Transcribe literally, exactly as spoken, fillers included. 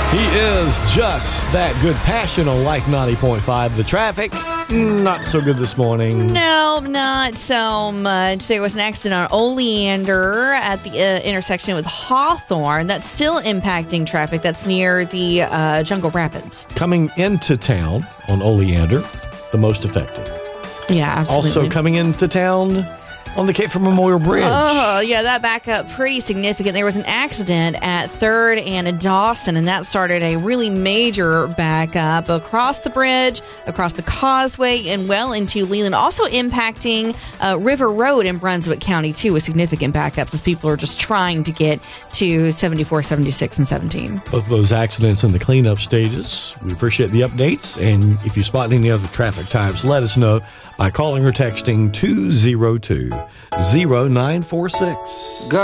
He is just that good. Passion on Life ninety point five. The traffic, not so good this morning. No, not so much. There was an accident on Oleander at the uh, intersection with Hawthorne. That's still impacting traffic. That's near the uh, Jungle Rapids. Coming into town on Oleander, the most affected. Yeah, absolutely. Also coming into town on the Cape Fear Memorial Bridge. Oh, yeah, that backup pretty significant. There was an accident at third and Dawson, and that started a really major backup across the bridge, across the causeway, and well into Leland. Also impacting uh, River Road in Brunswick County, too, with significant backups as people are just trying to get to seventy-four, seventy-six, and seventeen. Both of those accidents in the cleanup stages. We appreciate the updates, and if you spot any other traffic types, let us know by calling or texting two zero two, zero nine four six.